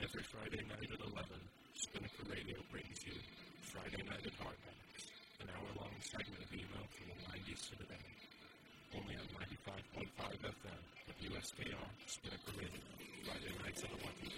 Every Friday night at 11, Spinnaker Radio brings you Friday Night at Hardbacks, an hour-long segment of email from the 90s to today. Only on 95.5 FM of USKR Spinnaker Radio, Friday nights at 11 p.m.